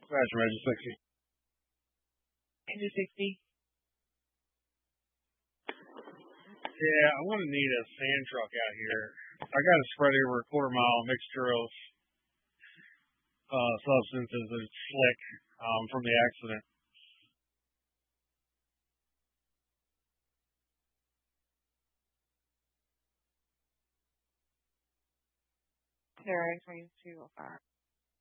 Roger, Roger, 60. Engine 60. Yeah, I want to need a sand truck out here. I got to spread over a quarter mile mixture of substances that's slick from the accident. Terra 2205.